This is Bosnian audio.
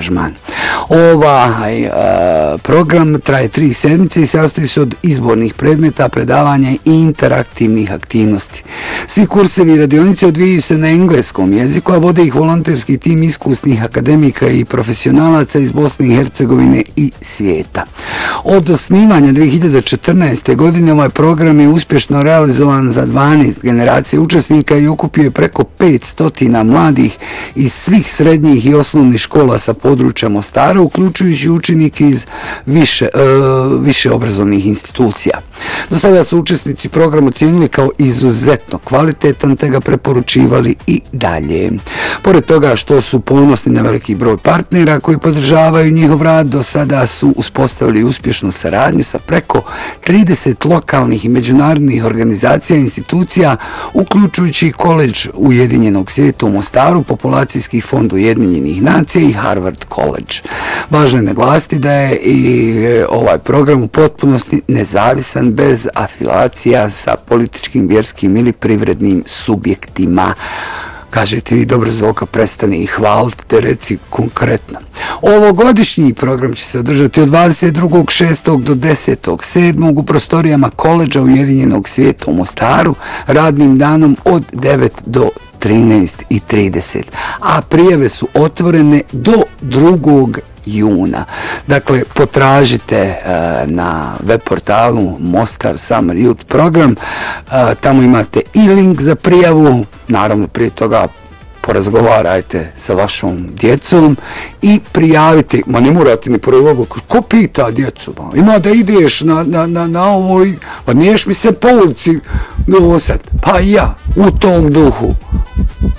aranžman. Program traje 3 sedmice i sastoji se od izbornih predmeta, predavanja i interaktivnih aktivnosti. Svi kursevi i radionice odvijaju se na engleskom jeziku, a vode ih volonterski tim iskusnih akademika i profesionalaca iz Bosne i Hercegovine i svijeta. Od osnivanja 2014. godine ovaj program je uspješno realizovan za 12 generacija učesnika i okupio je preko 500 mladih iz svih srednjih i osnovnih škola sa područja Mostara, uključujući učenike iz više obrazovnih institucija. Do sada su učesnici program ocijenili kao izuzetno kvalitetan, te ga preporučivali i dalje. Pored toga što su ponosni na veliki broj partnera koji podržavaju njihov rad, do sada su uspostavili uspješnu saradnju sa preko 30 lokalnih i međunarodnih organizacija i institucija, uključujući Koledž Ujedinjenog svijeta u Mostaru, Populacijski fond Ujedinjenih nacija i Harvard College. Važno je naglasiti da je i ovaj program u potpunosti nezavisan, bez afiliacija sa političkim, vjerskim ili privrednim subjektima. Kažete vi, dobro, Zoka, prestani i hvaliti, te reci konkretno. Ovogodišnji program će se održati od 22.6. do 10.7. u prostorijama Koledža Ujedinjenog svijeta u Mostaru, radnim danom od 9 do 13:30, a prijave su otvorene do 2. juna. Dakle, potražite na web portalu Mostar Summer Youth Program, tamo imate i link za prijavu, naravno prije toga porazgovarajte sa vašom djecom i prijavite, ma ne morate ni prvo, ko pita djecu, ima da ideš na ovoj, pa niješ mi se po ulici nosat, pa ja u tom duhu